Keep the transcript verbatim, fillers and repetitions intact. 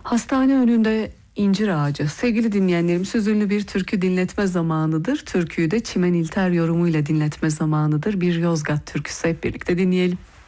Hastane önünde incir ağacı. Sevgili dinleyenlerim, sözünlü bir türkü dinletme zamanıdır. Türküyü de Çimen İlter yorumuyla dinletme zamanıdır. Bir Yozgat türküsü, hep birlikte dinleyelim.